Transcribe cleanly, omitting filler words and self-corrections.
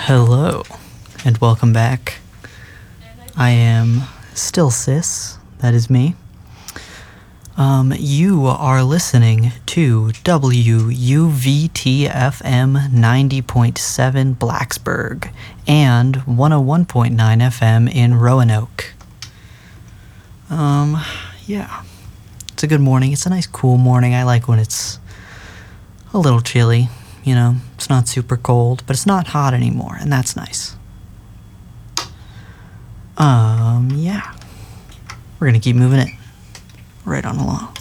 Hello, and welcome back. I am still Sis, that is me. You are listening to WUVT-FM 90.7 Blacksburg and 101.9 FM in Roanoke. Yeah. It's a good morning. It's a nice cool morning. I like when it's a little chilly. You know, it's not super cold, but it's not hot anymore, and that's nice. Yeah. We're gonna keep moving it right on along.